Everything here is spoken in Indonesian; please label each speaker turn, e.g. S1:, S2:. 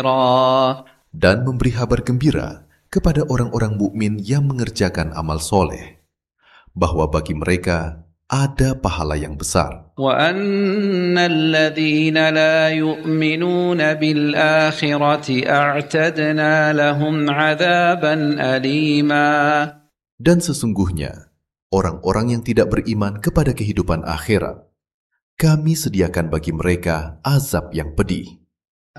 S1: Dan memberi kabar gembira kepada orang-orang mukmin yang mengerjakan amal soleh, bahwa bagi mereka ada pahala yang besar.
S2: وَأَنَّ الَّذِينَ لَا يُؤْمِنُونَ بِالْآخِرَةِ أَعْتَدْنَا لَهُمْ عَذَابًا أَلِيمًا.
S1: Dan sesungguhnya, orang-orang yang tidak beriman kepada kehidupan akhirat, kami sediakan bagi mereka azab yang pedih.